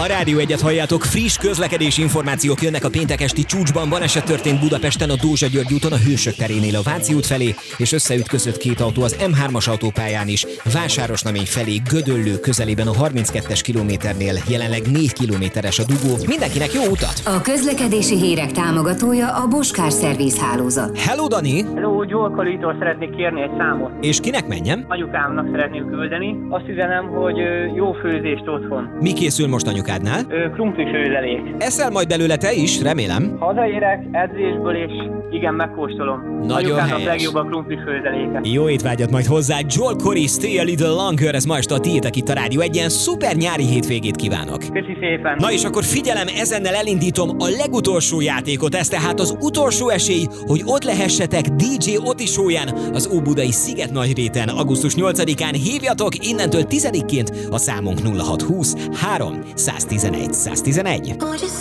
A Rádió Egyet halljátok, friss közlekedési információk jönnek a péntek esti csúcsban. Baleset történt Budapesten a Dózsa-György úton a Hősök terénél a Váci út felé, és összeütközött két autó az M3-as autópályán is. Vásárosnamény felé Gödöllő közelében a 32-es kilométernél jelenleg 4 kilométeres a dugó. Mindenkinek jó utat! A közlekedési hírek támogatója a Boskár Szerviz hálózat. Hello, Dani! Hello, Gyolkaritól szeretnék kérni egy számot. És kinek menjem? Anyukámnak szeretném küldeni. Azt üzenem, hogy jó főzést otthon. Mi készül most anyukádnál? Krumpli főzelék. Eszel majd belőle te is, remélem. Hazaérek edzésből, és igen, megkóstolom. Nagyon Anyukámnak helyes. legjobb a krumpli főzeléke. Jó étvágyat majd hozzá, Joel Corey, Stay a Little Longer, ez ma este a tiétek itt a Rádió Egyen. Szuper nyári hétvégét kívánok! Köszi szépen! Na és akkor figyelem, ezennel elindítom a legutolsó játékot, ez tehát az utolsó esély, hogy ott lehessetek DJ Oti show-ján az Óbudai Szigetnagyréten augusztus 8-án. Hívjatok innentől 10-ként, a számunk 0620 3 111 111.